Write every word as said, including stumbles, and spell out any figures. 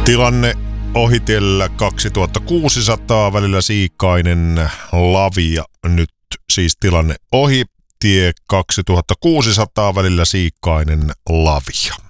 Tilanne ohitiellä kaksituhattakuusisataa välillä Siikainen Lavia. Nyt siis tilanne ohi tie kaksituhattakuusisataa välillä Siikainen Lavia.